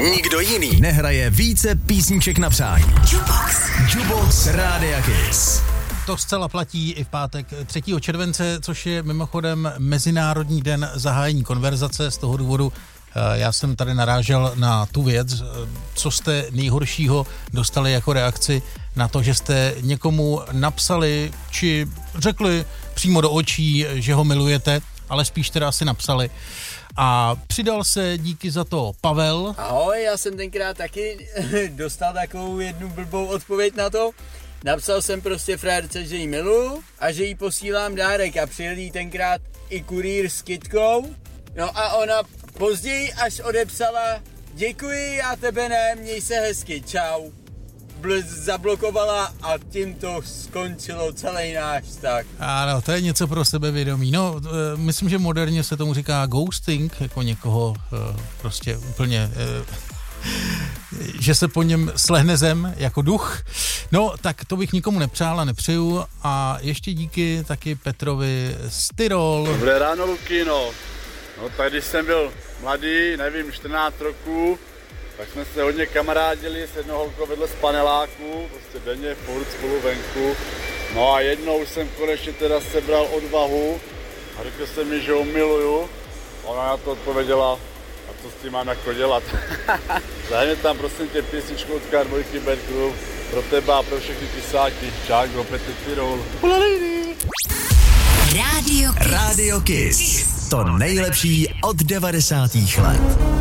Nikdo jiný nehraje více písniček na přání. Jukebox Rádia Kiss. To zcela platí i v pátek 3. července, což je mimochodem Mezinárodní den zahájení konverzace. Z toho důvodu já jsem tady narážel na tu věc, co jste nejhoršího dostali jako reakci na to, že jste někomu napsali, či řekli přímo do očí, že ho milujete, ale spíš teda asi napsali. A přidal se díky za to Pavel. Ahoj, já jsem tenkrát taky dostal takovou jednu blbou odpověď na to. Napsal jsem prostě frérce, že jí miluju a že jí posílám dárek a přijel jí tenkrát i kurýr s kytkou. No a ona později až odepsala: děkuji, já tebe ne, měj se hezky, čau. Zablokovala a tím to skončilo celý náš vztah. Ano, to je něco pro sebevědomí. No, myslím, že moderně se tomu říká ghosting, jako někoho prostě úplně, že se po něm slehne zem jako duch. No, tak to bych nikomu nepřál a nepřeju. A ještě díky taky Petrovi z Tyrol. Dobré ráno, Luky, no. Tak když jsem byl mladý, nevím, 14 roků, tak jsme se hodně kamarádili s jednou holkou vedle z paneláku, prostě denně, furt spolu venku. No a jednou jsem konečně teda sebral odvahu a řekl jsem mi, že ho miluju. Ona na to odpověděla: a co s tím mám jako dělat? Zahně tam prosím tě písničku od K2 Bad Club pro teba a pro všechny pisáky. Čáko, Petr Tyrol. Radio Kiss. To nejlepší od 90. let.